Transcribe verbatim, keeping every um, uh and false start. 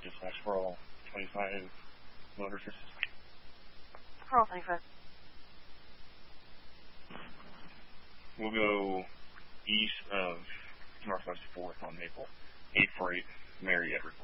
dispatch for all twenty-five motorists. For all twenty-five. We'll go east of Northwest fourth on Maple. eight four eight Mary Edward.